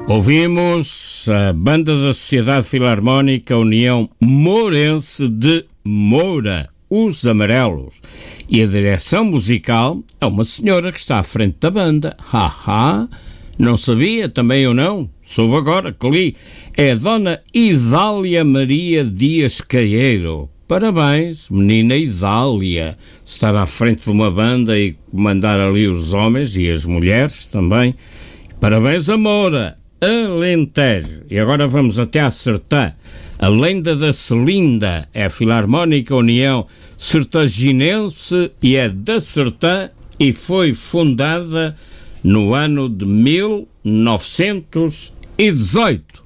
Ouvimos a Banda da Sociedade Filarmónica União Mourense de Moura, Os Amarelos. E a direção musical é uma senhora que está à frente da banda. Não sabia, também eu não. Soube agora que li. É a Dona Isália Maria Dias Caeiro. Parabéns, menina Isália. Estar à frente de uma banda e comandar ali os homens e as mulheres também. Parabéns a Moura, Alentejo. E agora vamos até à Sertã. A Lenda da Celinda é a Filarmónica União Sertaginense e é da Sertã e foi fundada no ano de 1918.